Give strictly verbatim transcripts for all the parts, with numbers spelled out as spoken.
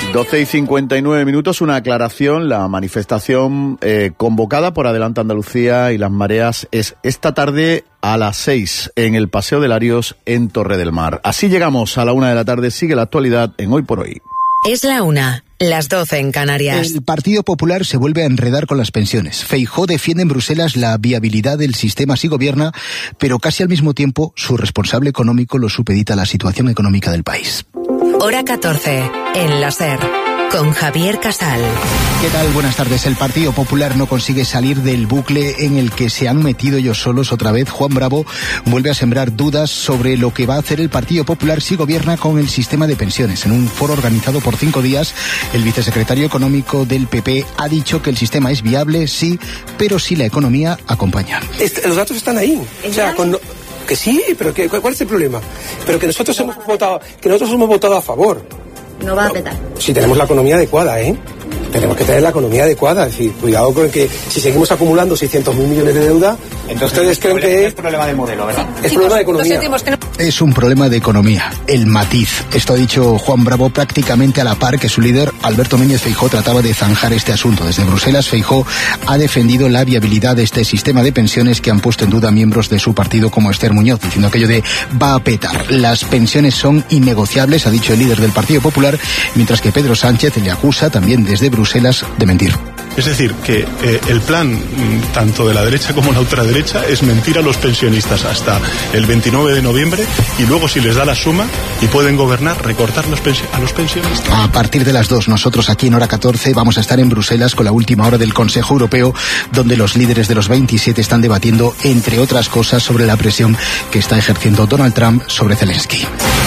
doce y cincuenta y nueve minutos, una aclaración. La manifestación eh, convocada por Adelante Andalucía y las Mareas es esta tarde a las seis en el Paseo de Larios en Torre del Mar. Así llegamos a la una de la tarde. Sigue la actualidad en Hoy por Hoy. Es la una, las doce en Canarias. El Partido Popular se vuelve a enredar con las pensiones. Feijóo defiende en Bruselas la viabilidad del sistema si gobierna, pero casi al mismo tiempo su responsable económico lo supedita a la situación económica del país. Hora catorce, en la SER, con Javier Casal. ¿Qué tal? Buenas tardes. El Partido Popular no consigue salir del bucle en el que se han metido ellos solos otra vez. Juan Bravo vuelve a sembrar dudas sobre lo que va a hacer el Partido Popular si gobierna con el sistema de pensiones. En un foro organizado por cinco días, el vicesecretario económico del P P ha dicho que el sistema es viable, sí, pero si la economía acompaña. Este, los datos están ahí. O sea, con... Que sí, pero que, ¿cuál es el problema? Pero que nosotros hemos votado, que nosotros hemos votado a favor. No va a petar. Si tenemos la economía adecuada, ¿eh? Tenemos que tener la economía adecuada. Es decir, cuidado con que si seguimos acumulando seiscientos mil millones de deuda, entonces ustedes creen que es problema de modelo, ¿verdad? Es problema de economía. Es un problema de economía, el matiz. Esto ha dicho Juan Bravo prácticamente a la par que su líder, Alberto Núñez Feijóo, trataba de zanjar este asunto. Desde Bruselas, Feijóo ha defendido la viabilidad de este sistema de pensiones que han puesto en duda miembros de su partido como Esther Muñoz, diciendo aquello de va a petar. Las pensiones son innegociables, ha dicho el líder del Partido Popular, mientras que Pedro Sánchez le acusa también desde Bruselas de mentir. Es decir, que eh, el plan tanto de la derecha como la ultraderecha es mentir a los pensionistas hasta el veintinueve de noviembre y luego, si les da la suma y pueden gobernar, recortar los a los pensionistas. A partir de las dos, nosotros aquí en Hora catorce vamos a estar en Bruselas con la última hora del Consejo Europeo, donde los líderes de los veintisiete están debatiendo, entre otras cosas, sobre la presión que está ejerciendo Donald Trump sobre Zelensky.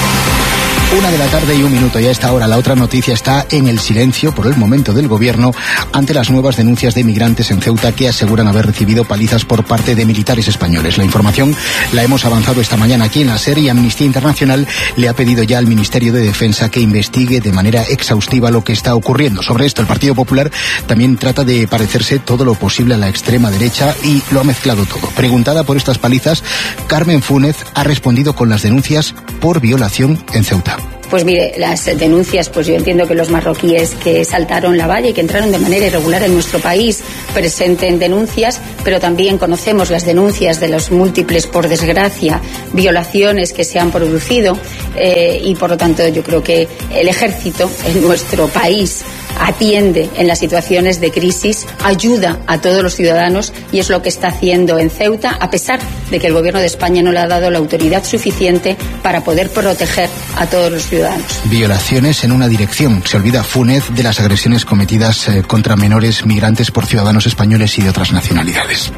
Una de la tarde y un minuto, y a esta hora la otra noticia está en el silencio por el momento del gobierno ante las nuevas denuncias de migrantes en Ceuta que aseguran haber recibido palizas por parte de militares españoles. La información la hemos avanzado esta mañana aquí en la SER y Amnistía Internacional le ha pedido ya al Ministerio de Defensa que investigue de manera exhaustiva lo que está ocurriendo. Sobre esto, el Partido Popular también trata de parecerse todo lo posible a la extrema derecha y lo ha mezclado todo. Preguntada por estas palizas, Carmen Fúnez ha respondido con las denuncias por violación en Ceuta. Pues mire, las denuncias, pues yo entiendo que los marroquíes que saltaron la valla y que entraron de manera irregular en nuestro país presenten denuncias, pero también conocemos las denuncias de los múltiples, por desgracia, violaciones que se han producido eh, y por lo tanto yo creo que el ejército en nuestro país atiende en las situaciones de crisis, ayuda a todos los ciudadanos y es lo que está haciendo en Ceuta, a pesar de que el Gobierno de España no le ha dado la autoridad suficiente para poder proteger a todos los ciudadanos. Violaciones en una dirección. Se olvida Fúnez de las agresiones cometidas eh, contra menores migrantes por ciudadanos españoles y de otras nacionalidades.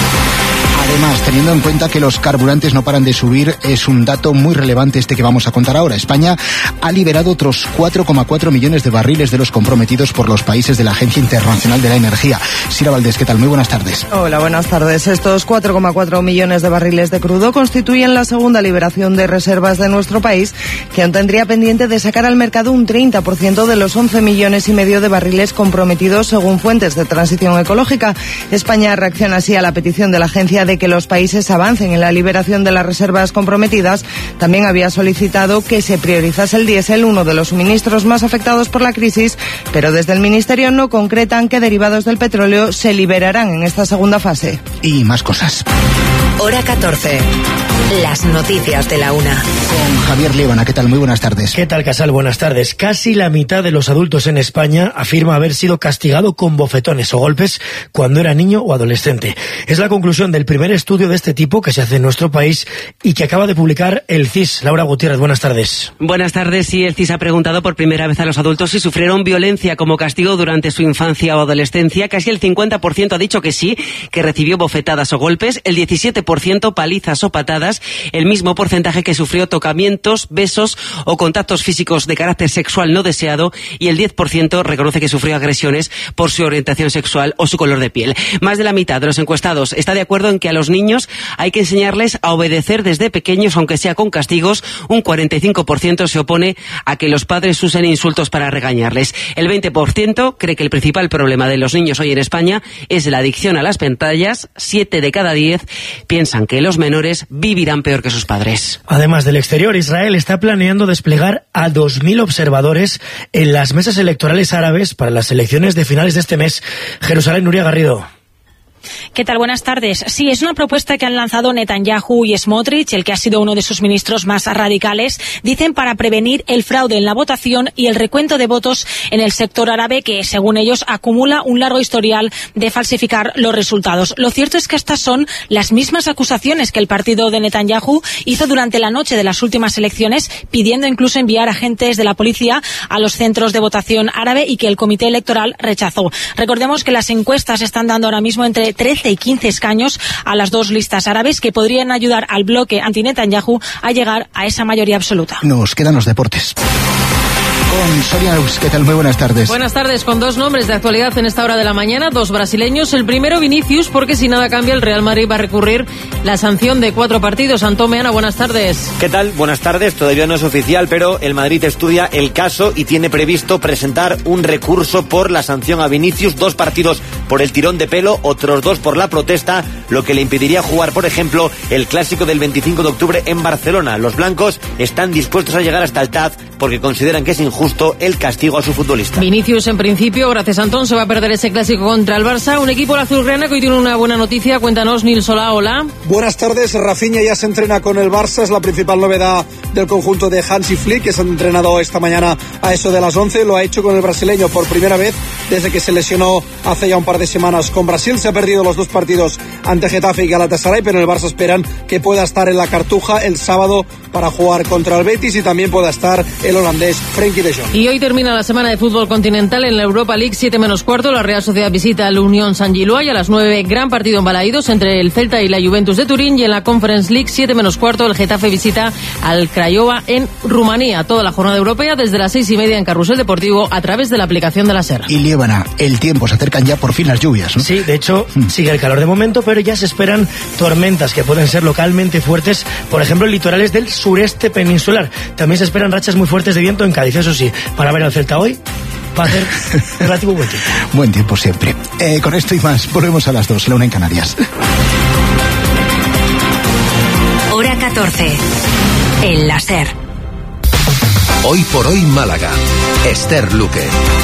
Además, teniendo en cuenta que los carburantes no paran de subir, es un dato muy relevante este que vamos a contar ahora. España ha liberado otros cuatro coma cuatro millones de barriles de los comprometidos por los países de la Agencia Internacional de la Energía. Sira Valdés, ¿qué tal? Muy buenas tardes. Hola, buenas tardes. Estos cuatro coma cuatro millones de barriles de crudo constituyen la segunda liberación de reservas de nuestro país, que aún tendría pendiente de sacar al mercado un treinta por ciento de los once millones y medio de barriles comprometidos según fuentes de transición ecológica. España reacciona así a la petición de la agencia de que los países avancen en la liberación de las reservas comprometidas. También había solicitado que se priorizase el diésel, uno de los suministros más afectados por la crisis, pero desde el Ministerio no concretan qué derivados del petróleo se liberarán en esta segunda fase. Y más cosas. Hora catorce. Las noticias de la una. Con Javier Líbana, ¿qué tal? Muy buenas tardes. ¿Qué tal, Casal? Buenas tardes. Casi la mitad de los adultos en España afirma haber sido castigado con bofetones o golpes cuando era niño o adolescente. Es la conclusión del primer estudio de este tipo que se hace en nuestro país y que acaba de publicar el C I S. Laura Gutiérrez, buenas tardes. Buenas tardes. Sí, el C I S ha preguntado por primera vez a los adultos si sufrieron violencia como castigo durante su infancia o adolescencia. Casi el cincuenta por ciento ha dicho que sí, que recibió bofetadas o golpes. El diecisiete por ciento palizas o patadas. El mismo porcentaje que sufrió tocamientos, besos o contactos físicos de carácter sexual no deseado. Y el diez por ciento reconoce que sufrió agresiones por su orientación sexual o su color de piel. Más de la mitad de los encuestados está de acuerdo en que a los niños hay que enseñarles a obedecer desde pequeños, aunque sea con castigos. Un cuarenta y cinco por ciento se opone a que los padres usen insultos para regañarles. El veinte por ciento cree que el principal problema de los niños hoy en España es la adicción a las pantallas. Siete de cada diez piensan que los menores vivirán peor que sus padres. Además del exterior, Israel está planeando desplegar a dos mil observadores en las mesas electorales árabes para las elecciones de finales de este mes. Jerusalén, Nuria Garrido. ¿Qué tal? Buenas tardes. Sí, es una propuesta que han lanzado Netanyahu y Smotrich, el que ha sido uno de sus ministros más radicales, dicen para prevenir el fraude en la votación y el recuento de votos en el sector árabe, que según ellos acumula un largo historial de falsificar los resultados. Lo cierto es que estas son las mismas acusaciones que el partido de Netanyahu hizo durante la noche de las últimas elecciones, pidiendo incluso enviar agentes de la policía a los centros de votación árabe y que el comité electoral rechazó. Recordemos que las encuestas están dando ahora mismo entre trece y quince escaños a las dos listas árabes que podrían ayudar al bloque anti-Netanyahu a llegar a esa mayoría absoluta. Nos quedan los deportes. Con Soria Aus, ¿qué tal? Muy buenas tardes. Buenas tardes, con dos nombres de actualidad en esta hora de la mañana, dos brasileños. El primero, Vinicius, porque si nada cambia, el Real Madrid va a recurrir la sanción de cuatro partidos. Antón Meana, buenas tardes. ¿Qué tal? Buenas tardes. Todavía no es oficial, pero el Madrid estudia el caso y tiene previsto presentar un recurso por la sanción a Vinicius. Dos partidos por el tirón de pelo, otros dos por la protesta, lo que le impediría jugar, por ejemplo, el clásico del veinticinco de octubre en Barcelona. Los blancos están dispuestos a llegar hasta el T A Z porque consideran que es injusto el castigo a su futbolista. Vinicius, en principio, gracias a Antón, se va a perder ese clásico contra el Barça. Un equipo azulgrana que hoy tiene una buena noticia. Cuéntanos, Nil Solá, hola. Buenas tardes. Rafinha ya se entrena con el Barça, es la principal novedad del conjunto de Hansi Flick, que se ha entrenado esta mañana a eso de las once. Lo ha hecho con el brasileño por primera vez desde que se lesionó hace ya un par de semanas con Brasil. Se ha perdido los dos partidos ante Getafe y Galatasaray, pero en el Barça esperan que pueda estar en la Cartuja el sábado para jugar contra el Betis y también pueda estar el holandés Frenkie de Jong. Y hoy termina la semana de fútbol continental en la Europa League, siete menos cuarto. La Real Sociedad visita al Unión San Giloa y a las nueve, gran partido en Balaídos entre el Celta y la Juventus de Turín. Y en la Conference League, siete menos cuarto, el Getafe visita al Craiova en Rumanía. Toda la jornada europea desde las seis y media en Carrusel Deportivo a través de la aplicación de la SER. Y Liébana, el tiempo, se acercan ya por fin las lluvias, ¿no? Sí, de hecho, sigue el calor de momento, pero ya se esperan tormentas que pueden ser localmente fuertes, por ejemplo, en litorales del sureste peninsular. También se esperan rachas muy fuertes de viento en Cádiz, eso sí, para ver al Celta hoy va a hacer relativo buen tiempo. Buen tiempo siempre. Eh, con esto y más, volvemos a las dos, la una en Canarias. Hora catorce, en la SER. Hoy por hoy Málaga, Esther Luque.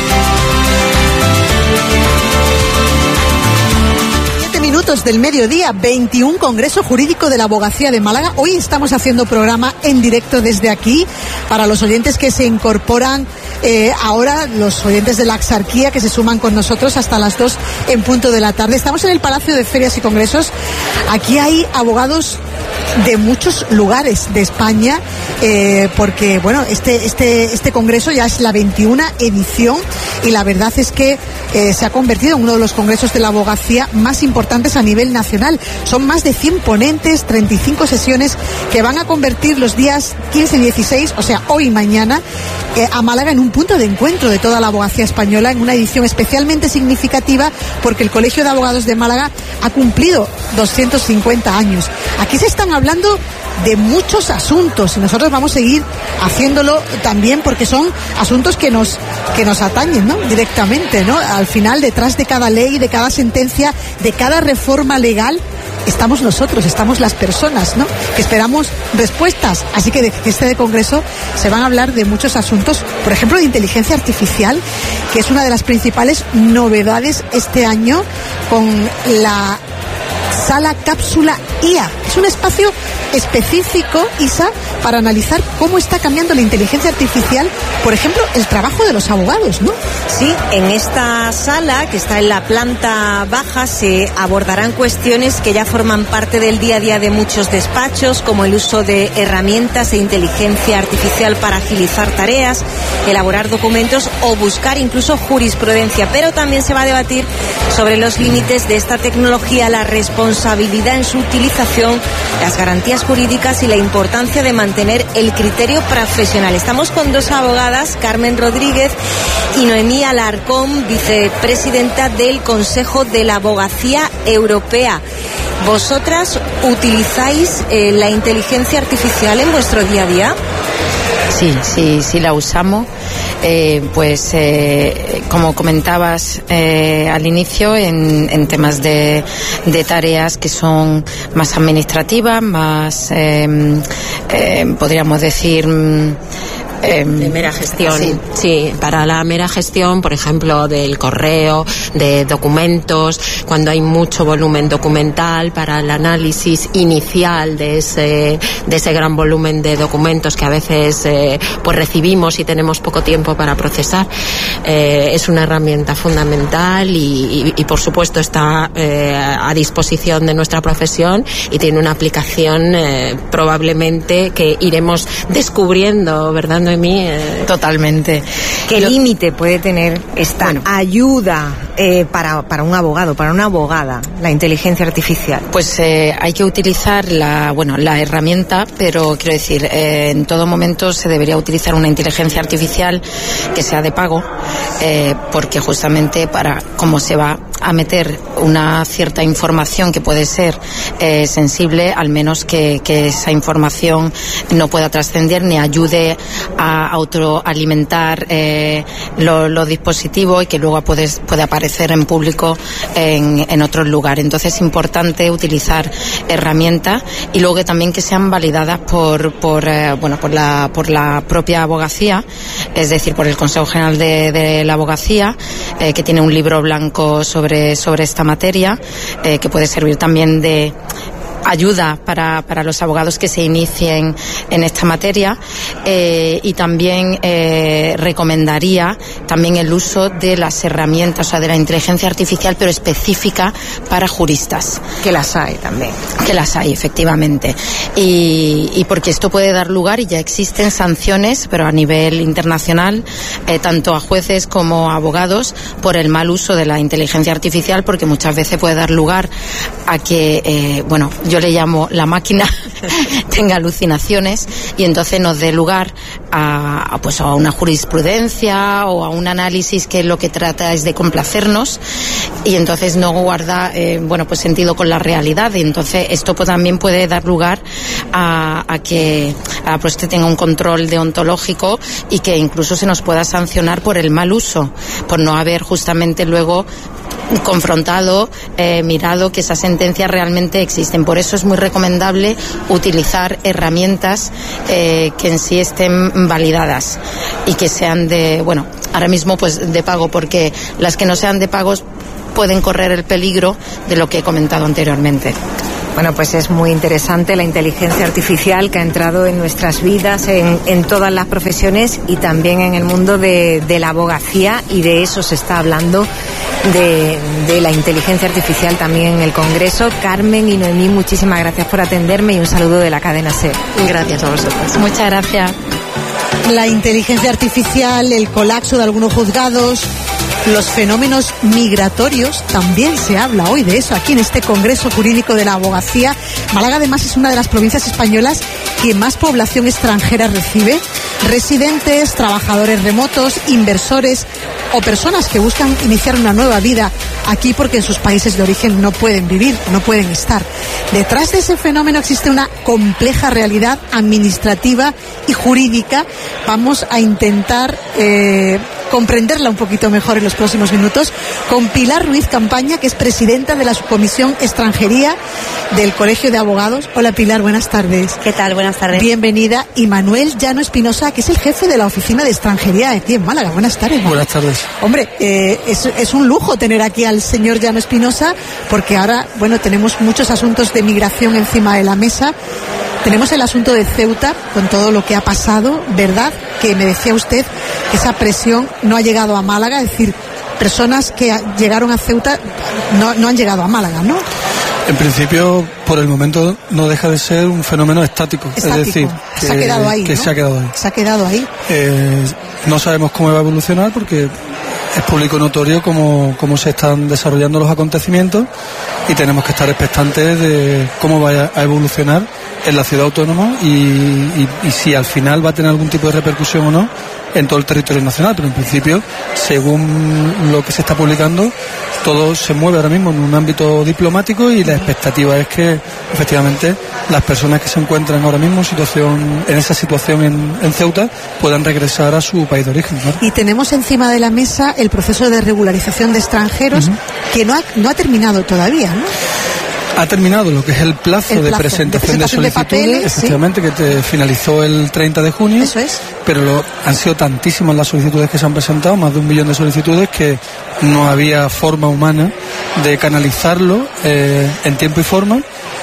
Minutos del mediodía, veintiún Congreso Jurídico de la Abogacía de Málaga. Hoy estamos haciendo programa en directo desde aquí para los oyentes que se incorporan eh, ahora, los oyentes de la Axarquía que se suman con nosotros hasta las dos en punto de la tarde. Estamos en el Palacio de Ferias y Congresos. Aquí hay abogados de muchos lugares de España, eh, porque bueno, este, este, este congreso ya es la veintiuna edición y la verdad es que eh, se ha convertido en uno de los congresos de la abogacía más importantes a nivel nacional. Son más de cien ponentes, treinta y cinco sesiones que van a convertir los días quince y dieciséis, o sea, hoy y mañana, eh, a Málaga en un punto de encuentro de toda la abogacía española, en una edición especialmente significativa porque el Colegio de Abogados de Málaga ha cumplido doscientos cincuenta años. Aquí se están hablando de muchos asuntos y nosotros vamos a seguir haciéndolo también porque son asuntos que nos que nos atañen, ¿no? Directamente, ¿no? Al final, detrás de cada ley, de cada sentencia, de cada reforma legal, estamos nosotros, estamos las personas, ¿no? Que esperamos respuestas. Así que de este congreso se van a hablar de muchos asuntos, por ejemplo, de inteligencia artificial, que es una de las principales novedades este año con la Sala Cápsula I A. Es un espacio específico, Isa, para analizar cómo está cambiando la inteligencia artificial, por ejemplo, el trabajo de los abogados, ¿no? Sí, en esta sala, que está en la planta baja, se abordarán cuestiones que ya forman parte del día a día de muchos despachos, como el uso de herramientas de inteligencia artificial para agilizar tareas, elaborar documentos o buscar incluso jurisprudencia. Pero también se va a debatir sobre los límites de esta tecnología, la responsabilidad en su utilización, las garantías jurídicas y la importancia de mantener el criterio profesional. Estamos con dos abogadas, Carmen Rodríguez y Noemí Alarcón, vicepresidenta del Consejo de la Abogacía Europea. ¿Vosotras utilizáis eh, la inteligencia artificial en vuestro día a día? Sí, sí, sí la usamos. Eh, pues eh, como comentabas eh, al inicio, en, en temas de, de tareas que son más administrativas, más eh, eh, podríamos decir Eh, de mera gestión, sí. sí, para la mera gestión, por ejemplo, del correo, de documentos, cuando hay mucho volumen documental, para el análisis inicial de ese, de ese gran volumen de documentos que a veces eh, pues recibimos y tenemos poco tiempo para procesar. Eh, es una herramienta fundamental y, y, y por supuesto está eh, a disposición de nuestra profesión y tiene una aplicación eh, probablemente que iremos descubriendo, ¿verdad, Noemí? Eh, Totalmente. ¿Qué límite puede tener esta bueno. ayuda eh, para, para un abogado, para una abogada, la inteligencia artificial? Pues eh, hay que utilizar la, bueno, la herramienta, pero quiero decir, eh, en todo momento se debería utilizar una inteligencia artificial que sea de pago, eh, porque justamente para cómo se va a meter una cierta información que puede ser eh, sensible, al menos que, que esa información no pueda trascender ni ayude a autoalimentar eh, los lo dispositivos y que luego puede, puede aparecer en público en, en otros lugares. Entonces es importante utilizar herramientas y luego también que sean validadas por por eh, bueno por la por la propia abogacía, es decir, por el Consejo General de, de la Abogacía, eh, que tiene un libro blanco sobre sobre esta materia, eh, que puede servir también de ayuda para, para los abogados que se inicien en esta materia, eh, y también eh, recomendaría también el uso de las herramientas, o sea, de la inteligencia artificial, pero específica para juristas. Que las hay también. Que las hay, efectivamente. Y, y porque esto puede dar lugar, y ya existen sanciones, pero a nivel internacional, eh, tanto a jueces como a abogados, por el mal uso de la inteligencia artificial, porque muchas veces puede dar lugar a que, eh, bueno, yo le llamo la máquina tenga alucinaciones y entonces nos dé lugar a, a, pues a una jurisprudencia o a un análisis que lo que trata es de complacernos y entonces no guarda eh, bueno pues sentido con la realidad, y entonces esto pues también puede dar lugar a, a que a, pues tenga un control deontológico y que incluso se nos pueda sancionar por el mal uso, por no haber justamente luego confrontado, eh, mirado que esas sentencias realmente existen. Por eso es muy recomendable utilizar herramientas eh, que en sí estén validadas y que sean de, bueno, ahora mismo pues de pago, porque las que no sean de pagos pueden correr el peligro de lo que he comentado anteriormente. Bueno, pues es muy interesante la inteligencia artificial que ha entrado en nuestras vidas, en, en todas las profesiones y también en el mundo de, de la abogacía, y de eso se está hablando, de, de la inteligencia artificial también en el Congreso. Carmen y Noemí, muchísimas gracias por atenderme y un saludo de la cadena SER. Gracias a vosotros. Muchas gracias. La inteligencia artificial, el colapso de algunos juzgados, los fenómenos migratorios, también se habla hoy de eso aquí en este Congreso Jurídico de la Abogacía. Málaga además es una de las provincias españolas que más población extranjera recibe, residentes, trabajadores remotos, inversores o personas que buscan iniciar una nueva vida aquí porque en sus países de origen no pueden vivir, no pueden estar. Detrás de ese fenómeno existe una compleja realidad administrativa y jurídica. Vamos a intentar eh, comprenderla un poquito mejor en los próximos minutos con Pilar Ruiz Campaña, que es presidenta de la Subcomisión Extranjería del Colegio de Abogados. Hola Pilar, buenas tardes. ¿Qué tal? Buenas tardes. Bienvenida. Y Manuel Llano Espinosa, que es el jefe de la Oficina de Extranjería aquí en Málaga. Buenas tardes. Buenas tardes. Hombre, eh, es, es un lujo tener aquí al señor Llano Espinosa, porque ahora, bueno, tenemos muchos asuntos de migración encima de la mesa. Tenemos el asunto de Ceuta, con todo lo que ha pasado, ¿verdad? Que me decía usted que esa presión no ha llegado a Málaga, es decir, personas que llegaron a Ceuta no, no han llegado a Málaga, ¿no? En principio, por el momento, no deja de ser un fenómeno estático, estático. Es decir, que, se ha quedado ahí, que ¿no? se ha quedado ahí. Se ha quedado ahí. Eh, no sabemos cómo va a evolucionar porque es público notorio cómo, cómo se están desarrollando los acontecimientos y tenemos que estar expectantes de cómo vaya a evolucionar en la ciudad autónoma y, y, y si al final va a tener algún tipo de repercusión o no en todo el territorio nacional, pero en principio, según lo que se está publicando, todo se mueve ahora mismo en un ámbito diplomático y la expectativa es que efectivamente las personas que se encuentran ahora mismo en, situación, en esa situación en, en Ceuta puedan regresar a su país de origen, ¿no? Y tenemos encima de la mesa el proceso de regularización de extranjeros, uh-huh, que no ha, no ha terminado todavía, ¿no? Ha terminado lo que es el plazo, el plazo de, presentación de, presentación de solicitudes, de papeles, efectivamente, ¿sí? Que te finalizó el treinta de junio. Eso es. Pero lo, han sido tantísimas las solicitudes que se han presentado, más de un millón de solicitudes, que no había forma humana de canalizarlo eh, en tiempo y forma.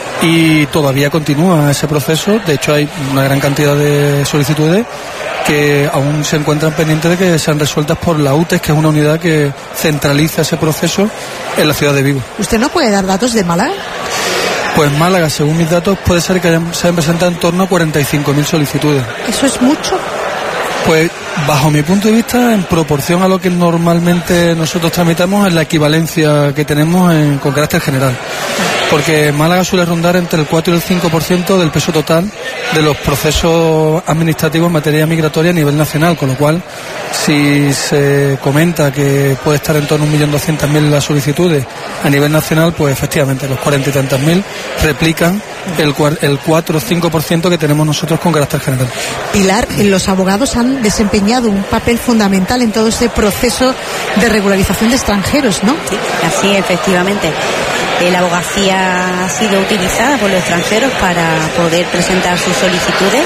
Y todavía continúa ese proceso. De hecho, hay una gran cantidad de solicitudes que aún se encuentran pendientes de que sean resueltas por la U T E S, que es una unidad que centraliza ese proceso en la ciudad de Vigo. ¿Usted no puede dar datos de Málaga? Pues Málaga, según mis datos, puede ser que hayan, se hayan presentado en torno a cuarenta y cinco mil solicitudes. ¿Eso es mucho? Pues bajo mi punto de vista, en proporción a lo que normalmente nosotros tramitamos, es la equivalencia que tenemos en, con carácter general. Porque Málaga suele rondar entre el cuatro y el cinco por ciento del peso total de los procesos administrativos en materia migratoria a nivel nacional, con lo cual, si se comenta que puede estar en torno a un millón doscientas mil las solicitudes a nivel nacional, pues efectivamente los cuarenta y tantas mil replican el, el cuatro o cinco por ciento que tenemos nosotros con carácter general. Pilar, los abogados han desempeñado un papel fundamental en todo ese proceso de regularización de extranjeros, ¿no? Sí, así efectivamente. La abogacía ha sido utilizada por los extranjeros para poder presentar sus solicitudes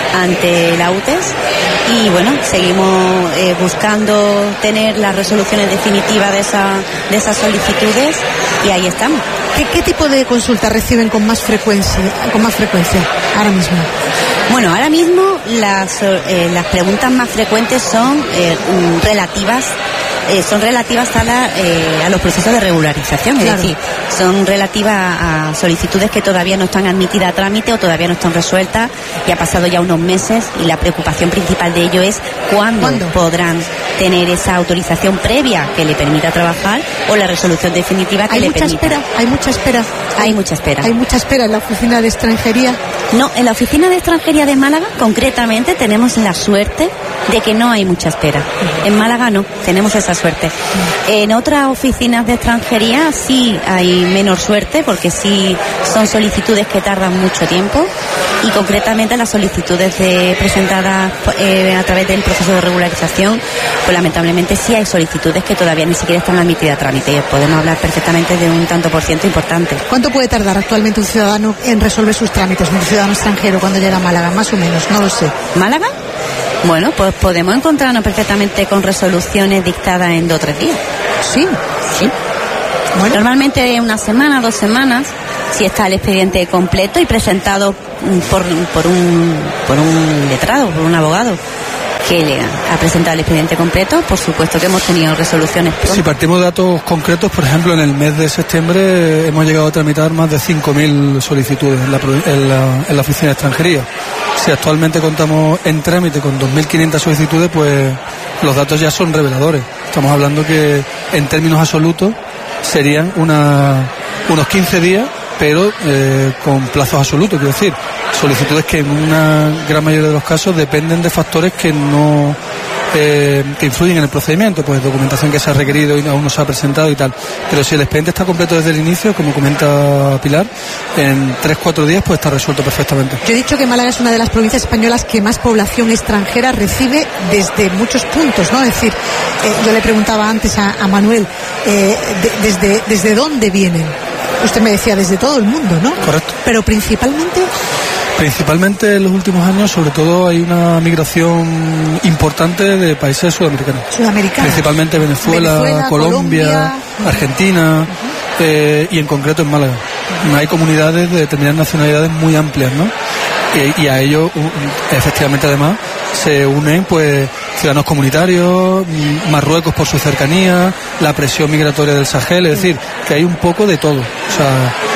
ante la U T E S y bueno, seguimos eh, buscando tener las resoluciones definitivas de, esa, de esas solicitudes y ahí estamos. ¿Qué, qué tipo de consultas reciben con más frecuencia, con más frecuencia ahora mismo? Bueno, ahora mismo las, eh, las preguntas más frecuentes son eh, relativas Eh, son relativas a, la, eh, a los procesos de regularización, es claro. decir, son relativas a, a solicitudes que todavía no están admitidas a trámite o todavía no están resueltas y ha pasado ya unos meses y la preocupación principal de ello es cuándo, ¿Cuándo? podrán tener esa autorización previa que le permita trabajar o la resolución definitiva que ¿Hay le mucha permita. Espera? ¿Hay mucha espera? Hay mucha espera. ¿Hay mucha espera en la oficina de extranjería? No, en la oficina de extranjería de Málaga concretamente tenemos la suerte de que no hay mucha espera. En Málaga no, tenemos esa suerte. En otras oficinas de extranjería sí hay menor suerte porque sí son solicitudes que tardan mucho tiempo y concretamente las solicitudes de presentadas eh, a través del proceso de regularización, pues lamentablemente sí hay solicitudes que todavía ni siquiera están admitidas a trámite y podemos hablar perfectamente de un tanto por ciento importante. ¿Cuánto puede tardar actualmente un ciudadano en resolver sus trámites, un ciudadano extranjero cuando llega a Málaga? Más o menos, no lo sé. ¿Málaga? Bueno, pues podemos encontrarnos perfectamente con resoluciones dictadas en dos o tres días. Sí. Sí. Bueno. Normalmente una semana, dos semanas, si está el expediente completo y presentado por, por, un, por un letrado, por un abogado que le ha presentado el expediente completo, por supuesto que hemos tenido resoluciones pronto. Si partimos de datos concretos, por ejemplo, en el mes de septiembre hemos llegado a tramitar más de cinco mil solicitudes en la, en la, en la oficina de extranjería. Si actualmente contamos en trámite con dos mil quinientas solicitudes, pues los datos ya son reveladores. Estamos hablando que en términos absolutos serían una, unos quince días, pero eh, con plazos absolutos, quiero decir, solicitudes que en una gran mayoría de los casos dependen de factores que no eh, que influyen en el procedimiento, pues documentación que se ha requerido y aún no se ha presentado y tal. Pero si el expediente está completo desde el inicio, como comenta Pilar, en tres cuatro días pues está resuelto perfectamente. Yo he dicho que Málaga es una de las provincias españolas que más población extranjera recibe desde muchos puntos, ¿no? Es decir, eh, yo le preguntaba antes a, a Manuel, eh, de, desde, ¿desde dónde vienen? Usted me decía desde todo el mundo, ¿no? Correcto. Pero principalmente... Principalmente en los últimos años, sobre todo, hay una migración importante de países sudamericanos. Sudamericanos. Principalmente Venezuela, Venezuela Colombia, Colombia, Argentina, uh-huh. eh, y en concreto en Málaga. Uh-huh. Hay comunidades de determinadas nacionalidades muy amplias, ¿no? Y, y a ello, efectivamente, además, se unen, pues, ciudadanos comunitarios, Marruecos por su cercanía, la presión migratoria del Sahel, es decir, que hay un poco de todo. O sea,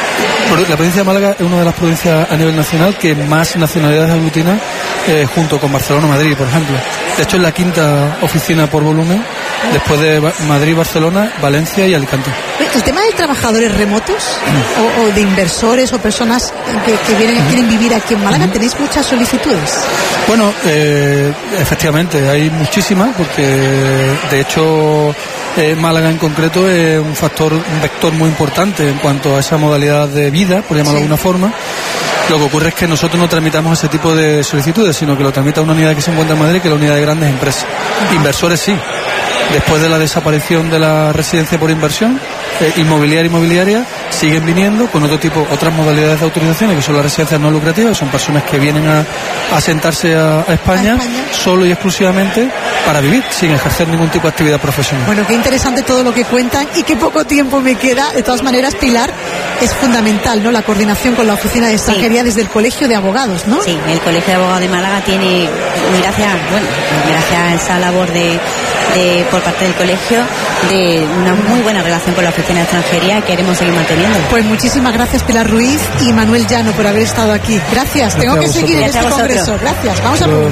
La provincia de Málaga es una de las provincias a nivel nacional que más nacionalidades aglutina, eh, junto con Barcelona o Madrid, por ejemplo. De hecho, es la quinta oficina por volumen, después de Madrid, Barcelona, Valencia y Alicante. El tema de trabajadores remotos o, o de inversores o personas que, que vienen, quieren vivir aquí en Málaga, ¿tenéis muchas solicitudes? Bueno, eh, efectivamente, hay muchísimas, porque de hecho eh, Málaga en concreto es un factor, un vector muy importante en cuanto a esa modalidad de vida, por llamarlo sí. de alguna forma. Lo que ocurre es que nosotros no tramitamos ese tipo de solicitudes, sino que lo tramita una unidad que se encuentra en Madrid, que es la unidad de grandes empresas. Inversores sí. Después de la desaparición de la residencia por inversión, eh, inmobiliaria inmobiliaria, siguen viniendo con otro tipo, otras modalidades de autorizaciones, que son las residencias no lucrativas, son personas que vienen a, a sentarse a, a, España, a España solo y exclusivamente para vivir, sin ejercer ningún tipo de actividad profesional. Bueno, qué interesante todo lo que cuentan y qué poco tiempo me queda. De todas maneras, Pilar, es fundamental, ¿no?, la coordinación con la Oficina de Extranjería sí. desde el Colegio de Abogados, ¿no? Sí, el Colegio de Abogados de Málaga tiene, gracias, bueno, gracias a esa labor de, de por parte del colegio, de una muy buena relación con la Oficina de Extranjería, que queremos seguir manteniendo. Pues muchísimas gracias, Pilar Ruiz y Manuel Llano, por haber estado aquí. Gracias, gracias tengo que seguir en este congreso. Gracias, vamos a por...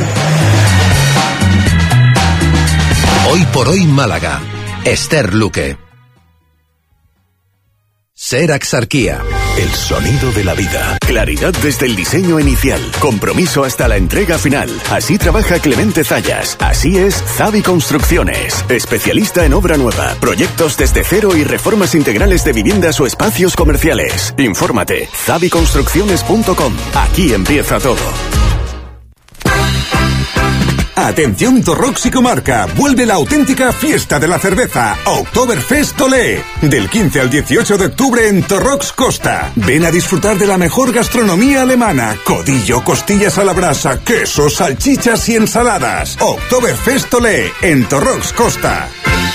Hoy por hoy Málaga. Esther Luque. Ser Axarquía. El sonido de la vida. Claridad desde el diseño inicial. Compromiso hasta la entrega final. Así trabaja Clemente Zayas. Así es Zavi Construcciones. Especialista en obra nueva, proyectos desde cero y reformas integrales de viviendas o espacios comerciales. Infórmate. zavi construcciones punto com. Aquí empieza todo. Atención Torrox y comarca, vuelve la auténtica fiesta de la cerveza, Oktoberfest Olé, del quince al dieciocho de octubre en Torrox Costa. Ven a disfrutar de la mejor gastronomía alemana, codillo, costillas a la brasa, quesos, salchichas y ensaladas. Oktoberfest Olé en Torrox Costa.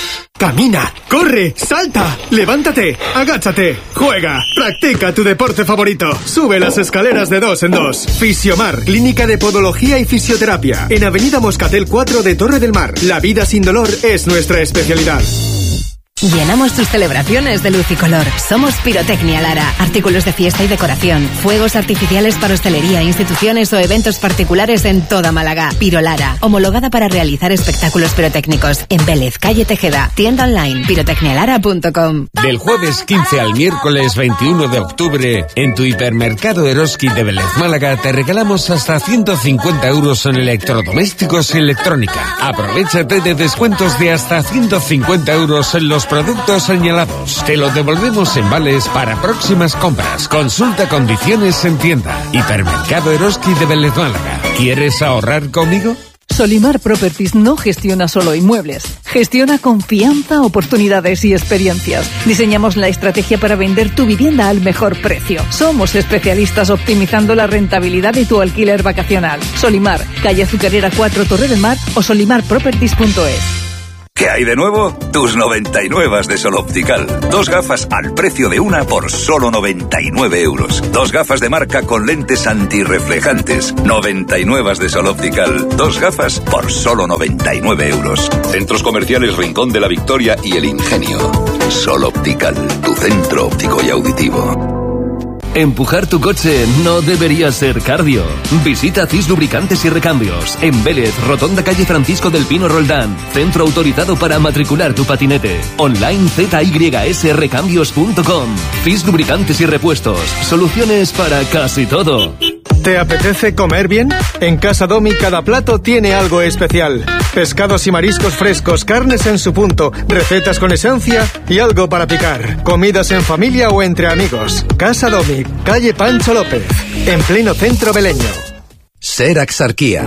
Camina, corre, salta, levántate, agáchate, juega, practica tu deporte favorito, sube las escaleras de dos en dos. Fisiomar, clínica de podología y fisioterapia, en Avenida Moscatel cuatro de Torre del Mar. La vida sin dolor es nuestra especialidad. Llenamos tus celebraciones de luz y color. Somos Pirotecnia Lara. Artículos de fiesta y decoración. Fuegos artificiales para hostelería, instituciones o eventos particulares en toda Málaga. Pirolara. Homologada para realizar espectáculos pirotécnicos. En Vélez, calle Tejeda. Tienda online pirotecnialara punto com. Del jueves quince al miércoles veintiuno de octubre, en tu hipermercado Eroski de Vélez, Málaga, te regalamos hasta ciento cincuenta euros en electrodomésticos y electrónica. Aprovechate de descuentos de hasta ciento cincuenta euros en los productos señalados. Te lo devolvemos en vales para próximas compras. Consulta condiciones en tienda. Hipermercado Eroski de Vélez, Málaga. ¿Quieres ahorrar conmigo? Solimar Properties no gestiona solo inmuebles, gestiona confianza, oportunidades y experiencias. Diseñamos la estrategia para vender tu vivienda al mejor precio. Somos especialistas optimizando la rentabilidad de tu alquiler vacacional. Solimar, calle Azucarera cuatro, Torre del Mar o solimar properties punto es. ¿Qué hay de nuevo? Tus noventa y nueve de Sol Optical. Dos gafas al precio de una por solo noventa y nueve euros. Dos gafas de marca con lentes antirreflejantes. noventa y nueve de Sol Optical. Dos gafas por solo noventa y nueve euros. Centros comerciales Rincón de la Victoria y El Ingenio. Sol Optical, tu centro óptico y auditivo. Empujar tu coche no debería ser cardio. Visita Cis Lubricantes y Recambios en Vélez, Rotonda calle Francisco del Pino Roldán. Centro autorizado para matricular tu patinete. Online z y s recambios punto com. Cis Lubricantes y Repuestos. Soluciones para casi todo. ¿Te apetece comer bien? En Casa Domi cada plato tiene algo especial. Pescados y mariscos frescos, carnes en su punto, recetas con esencia y algo para picar. Comidas en familia o entre amigos. Casa Domi, calle Pancho López, en pleno centro veleño. Ser Axarquía.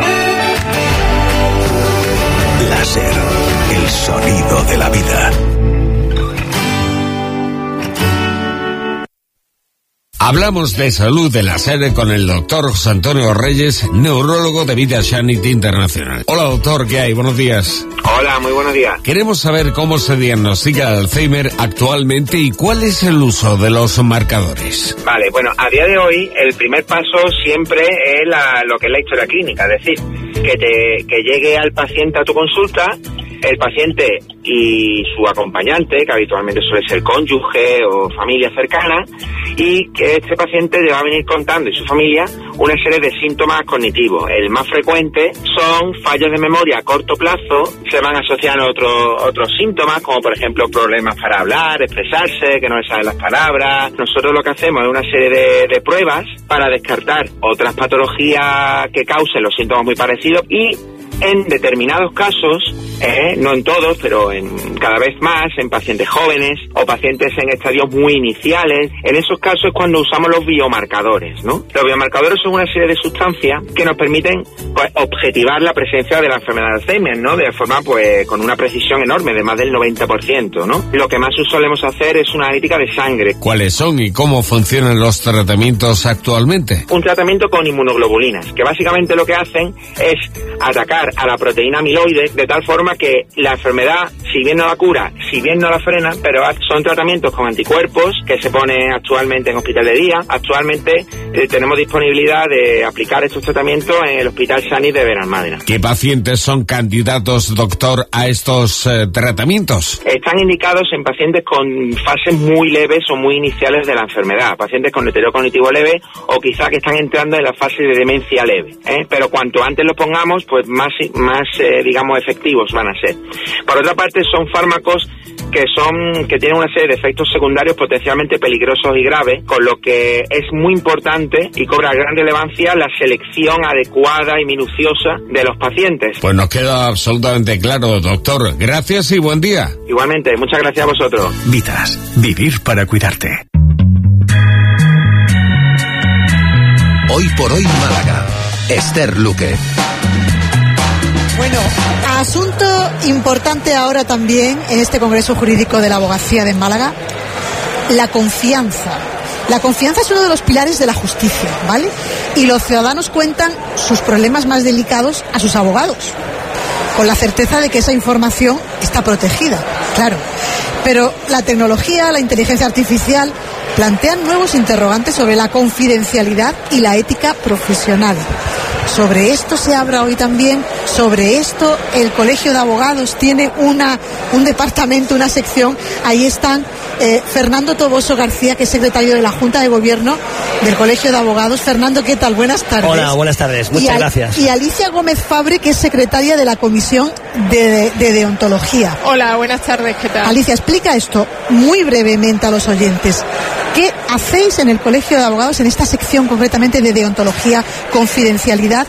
Láser, el sonido de la vida. Hablamos de salud de la SER con el doctor José Antonio Reyes, neurólogo de Vida Sanity Internacional. Hola doctor, ¿qué hay? Buenos días. Hola, muy buenos días. Queremos saber cómo se diagnostica el Alzheimer actualmente y cuál es el uso de los marcadores. Vale, bueno, a día de hoy el primer paso siempre es la, lo que es la historia clínica, es decir, que, te, que llegue al paciente a tu consulta el paciente y su acompañante, que habitualmente suele ser cónyuge o familia cercana, y que este paciente le va a venir contando, y su familia, una serie de síntomas cognitivos. El más frecuente son fallos de memoria a corto plazo, se van asociando otros otros síntomas, como por ejemplo problemas para hablar, expresarse, que no le salen las palabras. Nosotros lo que hacemos es una serie de, de pruebas para descartar otras patologías que causen los síntomas muy parecidos, y en determinados casos, eh, no en todos, pero en cada vez más, en pacientes jóvenes o pacientes en estadios muy iniciales, en esos casos es cuando usamos los biomarcadores, ¿no? Los biomarcadores son una serie de sustancias que nos permiten, pues, objetivar la presencia de la enfermedad de Alzheimer, ¿no? De forma, pues, con una precisión enorme, de más del noventa por ciento, ¿no? Lo que más solemos hacer es una analítica de sangre. ¿Cuáles son y cómo funcionan los tratamientos actualmente? Un tratamiento con inmunoglobulinas, que básicamente lo que hacen es atacar a la proteína amiloide de tal forma que la enfermedad, si bien no la cura, si bien no la frena, pero son tratamientos con anticuerpos que se ponen actualmente en hospital de día. Actualmente eh, tenemos disponibilidad de aplicar estos tratamientos en el Hospital Sani de Benalmádena. ¿Qué pacientes son candidatos, doctor, a estos eh, tratamientos? Están indicados en pacientes con fases muy leves o muy iniciales de la enfermedad, pacientes con deterioro cognitivo leve o quizá que están entrando en la fase de demencia leve, ¿eh? Pero cuanto antes los pongamos, pues más más, eh, digamos, efectivos van a ser. Por otra parte, son fármacos que son que tienen una serie de efectos secundarios potencialmente peligrosos y graves, con lo que es muy importante y cobra gran relevancia la selección adecuada y minuciosa de los pacientes. Pues nos queda absolutamente claro, doctor. Gracias y buen día. Igualmente, muchas gracias a vosotros. Vitas, vivir para cuidarte. Hoy por hoy Málaga. Esther Luque. Bueno, asunto importante ahora también en este Congreso Jurídico de la Abogacía de Málaga, la confianza. La confianza es uno de los pilares de la justicia, ¿vale? Y los ciudadanos cuentan sus problemas más delicados a sus abogados, con la certeza de que esa información está protegida, claro. Pero la tecnología, la inteligencia artificial, plantean nuevos interrogantes sobre la confidencialidad y la ética profesional. Sobre esto se habla hoy también, sobre esto el Colegio de Abogados tiene una un departamento, una sección. Ahí están eh, Fernando Toboso García, que es secretario de la Junta de Gobierno del Colegio de Abogados. Fernando, ¿qué tal? Buenas tardes. Hola, buenas tardes, muchas y a, gracias. Y Alicia Gómez Fabre, que es secretaria de la Comisión de, de, de Deontología. Hola, buenas tardes, ¿qué tal? Alicia, explica esto muy brevemente a los oyentes. ¿Qué hacéis en el Colegio de Abogados en esta sección concretamente de deontología, confidencialidad?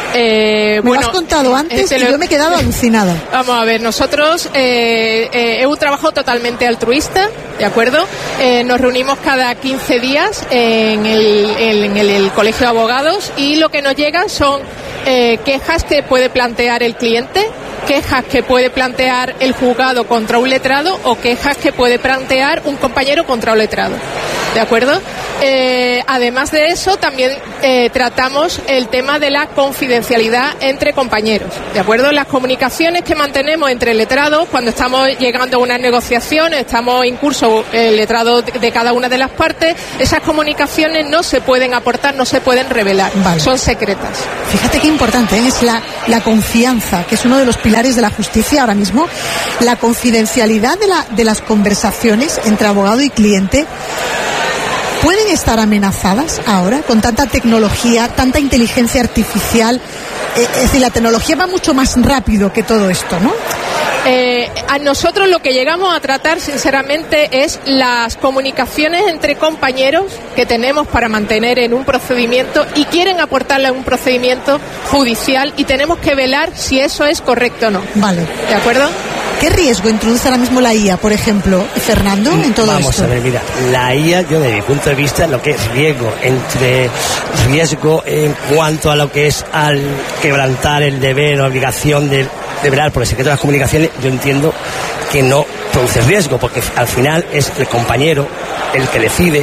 Eh, me bueno, lo has contado antes eh, y lo... yo me he quedado alucinada. Vamos a ver, nosotros eh, eh, es un trabajo totalmente altruista, ¿de acuerdo? Eh, nos reunimos cada quince días en el, en el, el Colegio de Abogados y lo que nos llegan son eh, quejas que puede plantear el cliente, quejas que puede plantear el juzgado contra un letrado o quejas que puede plantear un compañero contra un letrado. ¿De acuerdo? Eh, además de eso, también eh, tratamos el tema de la confidencialidad entre compañeros. ¿De acuerdo? Las comunicaciones que mantenemos entre letrados, cuando estamos llegando a una negociación, estamos en curso el letrado de cada una de las partes, esas comunicaciones no se pueden aportar, no se pueden revelar. Vale. Son secretas. Fíjate qué importante ¿eh? es la, la confianza, que es uno de los pilares de la justicia ahora mismo. La confidencialidad de, la, de las conversaciones entre abogado y cliente. ¿Pueden estar amenazadas ahora con tanta tecnología, tanta inteligencia artificial? Eh, es decir, la tecnología va mucho más rápido que todo esto, ¿no? Eh, a nosotros lo que llegamos a tratar, sinceramente, es las comunicaciones entre compañeros que tenemos para mantener en un procedimiento y quieren aportarle a un procedimiento judicial y tenemos que velar si eso es correcto o no. Vale. ¿De acuerdo? ¿Qué riesgo introduce ahora mismo la I A, por ejemplo, Fernando, en todo Vamos esto? Vamos a ver, mira, la I A, yo desde mi punto de vista, lo que es riesgo, entre riesgo en cuanto a lo que es al quebrantar el deber o obligación de, de velar por el secreto de las comunicaciones, yo entiendo que no produce riesgo, porque al final es el compañero el que decide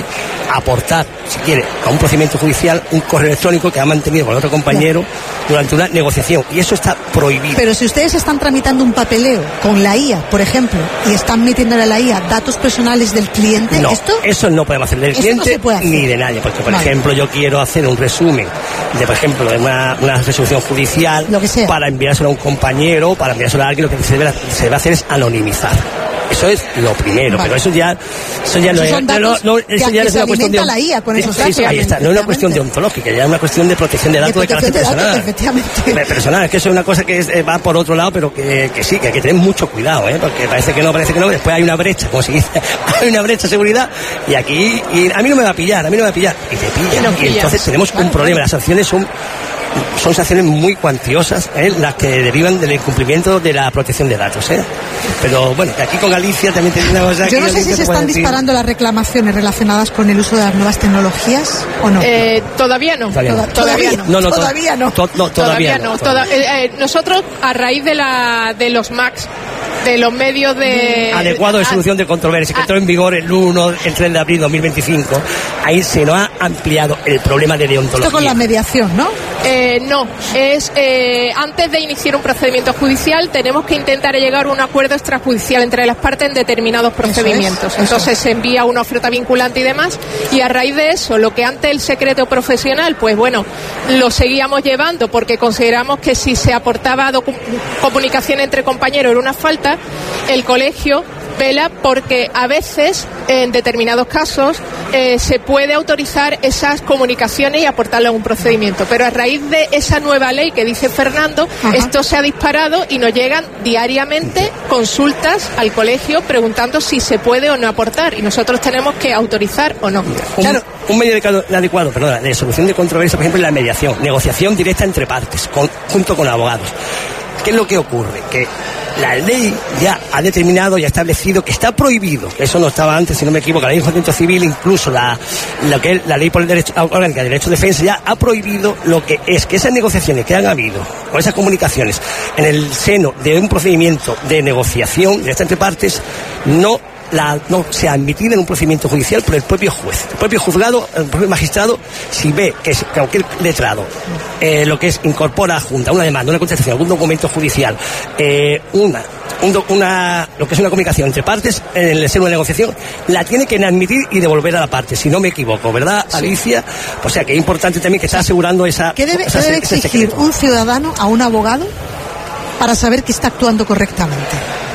aportar, si quiere, a un procedimiento judicial un correo electrónico que ha mantenido con otro compañero no. durante una negociación, y eso está prohibido. Pero si ustedes están tramitando un papeleo con la I A, por ejemplo, y están metiéndole a la I A datos personales del cliente, no, ¿esto? eso no podemos hacer del cliente no ni de nadie, porque por vale. ejemplo yo quiero hacer un resumen de, por ejemplo, de una, una resolución judicial para enviárselo a un compañero, para enviárselo a alguien, lo que se debe, se debe hacer es anonimizar. Eso es lo primero, vale. pero eso ya, eso ya no es, no, no, eso ya no es una cuestión de la I A con esos sí, sí, ahí está, no es una cuestión deontológica, ya es una cuestión de protección de datos de, de carácter de personal. Datos, efectivamente. Personal, es que eso es una cosa que es, va por otro lado, pero que, que sí, que hay que tener mucho cuidado, ¿eh? Porque parece que no, parece que no, después hay una brecha, como si dice, hay una brecha de seguridad, y aquí, y a mí no me va a pillar, a mí no me va a pillar, y te pillan, no y pillas. Entonces tenemos claro, un problema, claro. Las sanciones son son sanciones muy cuantiosas, ¿eh? Las que derivan del incumplimiento de la protección de datos, ¿eh? Pero bueno, aquí con Galicia también tiene una cosa. Yo no sé si se están disparando las reclamaciones relacionadas con el uso de las nuevas tecnologías o no. Eh, todavía no. Todavía no. Todavía no. no, no todavía no. To, no. Todavía no. Toda, eh, eh, nosotros, a raíz de la de los M A Cs, de los medios de... Adecuado de solución de controversia, que entró en vigor el uno, el tres de abril de dos mil veinticinco, ahí se nos ha ampliado el problema de deontología. Esto con la mediación, ¿no? Eh, no, es eh, antes de iniciar un procedimiento judicial tenemos que intentar llegar a un acuerdo extrajudicial entre las partes en determinados procedimientos. Eso es, Entonces eso. se envía una oferta vinculante y demás, y a raíz de eso, lo que antes el secreto profesional, pues bueno, lo seguíamos llevando porque consideramos que si se aportaba docu- comunicación entre compañeros era una falta. El colegio vela porque a veces, en determinados casos, eh, se puede autorizar esas comunicaciones y aportarlas a un procedimiento. Pero a raíz de esa nueva ley que dice Fernando, Ajá. esto se ha disparado y nos llegan diariamente consultas al colegio preguntando si se puede o no aportar, y nosotros tenemos que autorizar o no. Un, claro. un medio adecuado, adecuado perdona, de solución de controversia, por ejemplo, es la mediación, negociación directa entre partes, con, junto con abogados. ¿Qué es lo que ocurre? Que la ley ya ha determinado y ha establecido que está prohibido, eso no estaba antes, si no me equivoco, la ley de enjuiciamiento civil, incluso la, lo que es la ley por el derecho orgánica de derecho de defensa, ya ha prohibido lo que es que esas negociaciones que han habido, o esas comunicaciones, en el seno de un procedimiento de negociación de estas entre partes, no La, no sea admitida en un procedimiento judicial por el propio juez. El propio juzgado, el propio magistrado, si ve que es, cualquier letrado, eh, lo que es, incorpora a junta una demanda, una contestación, algún documento judicial, eh, una, un do, una, lo que es una comunicación entre partes en el seno de negociación, la tiene que admitir y devolver a la parte, si no me equivoco, ¿verdad, Alicia? O sea que es importante también que está asegurando esa... ¿Qué debe, esa, ¿qué debe exigir un ciudadano a un abogado para saber que está actuando correctamente?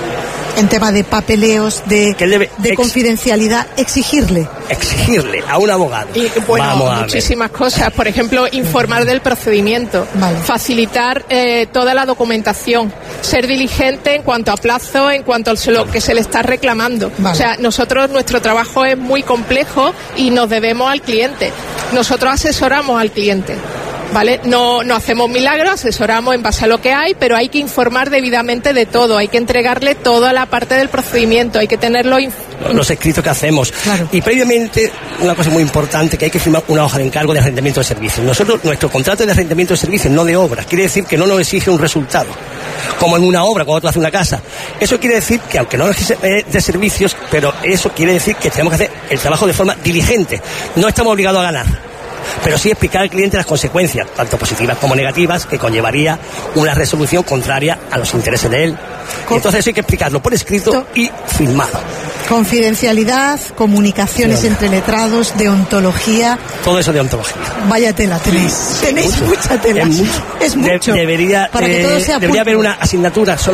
En tema de papeleos, de, de ex- confidencialidad, exigirle. Exigirle a un abogado. Y, bueno, Vamos a muchísimas ver. cosas. Por ejemplo, informar del procedimiento, vale. facilitar eh, toda la documentación, ser diligente en cuanto a plazo, en cuanto a lo que se le está reclamando. Vale. O sea, nosotros, nuestro trabajo es muy complejo y nos debemos al cliente. Nosotros asesoramos al cliente. ¿Vale? No, no hacemos milagros, asesoramos en base a lo que hay, pero hay que informar debidamente de todo, hay que entregarle toda la parte del procedimiento, hay que tenerlo... Inf- los escritos que hacemos. Claro. Y previamente, una cosa muy importante, que hay que firmar una hoja de encargo de arrendamiento de servicios. Nosotros, nuestro contrato es de arrendamiento de servicios, no de obras. Quiere decir que no nos exige un resultado, como en una obra, cuando tú haces una casa. Eso quiere decir que, aunque no nos exige de servicios, pero eso quiere decir que tenemos que hacer el trabajo de forma diligente. No estamos obligados a ganar, pero sí explicar al cliente las consecuencias, tanto positivas como negativas, que conllevaría una resolución contraria a los intereses de él. Y entonces eso hay que explicarlo por escrito y firmado. Confidencialidad, comunicaciones sí, entre letrados, deontología. Todo eso de deontología. Vaya tela tenéis. Tenéis mucho. mucha tela. Es mucho. Es mucho. De, debería Para de, que todo sea debería haber una asignatura solo